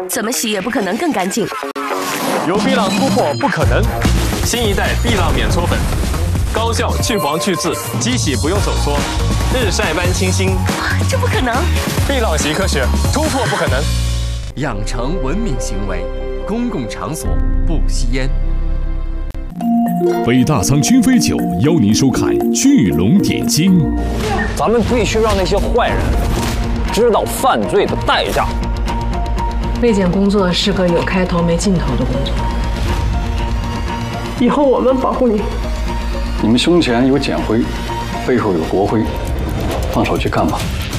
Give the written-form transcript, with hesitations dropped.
怎么洗也不可能更干净。 有碧浪突破不可能，新一代碧浪免搓粉，高效去黄去渍，机洗不用手搓，日晒般清新。 这不可能！ 碧浪洗科学，突破不可能。 养成文明行为，公共场所不吸烟。 北大仓君飞酒邀您收看《聚龙点睛》。 咱们必须让那些坏人知道犯罪的代价。 卫检工作是个有开头没尽头的工作。 以后我们保护你。 你们胸前有检徽，背后有国徽，放手去干吧。